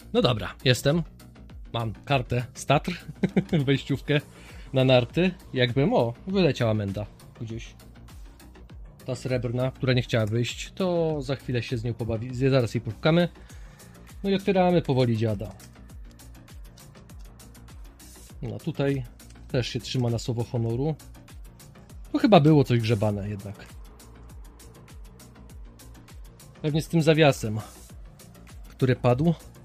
No dobra, jestem. Mam kartę z Tatr, wejściówkę na narty. Jakbym, wyleciała menda gdzieś. Ta srebrna, która nie chciała wyjść, to za chwilę się z nią pobawi. Zaraz jej popukamy. No i otwieramy powoli dziada. No tutaj też się trzyma na słowo honoru. Tu chyba było coś grzebane jednak. Pewnie z tym zawiasem, który padł.